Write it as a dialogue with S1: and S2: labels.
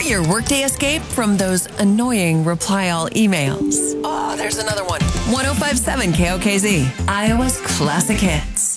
S1: your workday escape from those annoying reply all emails. Oh, there's another one. 105.7 KOKZ, Iowa's classic hits.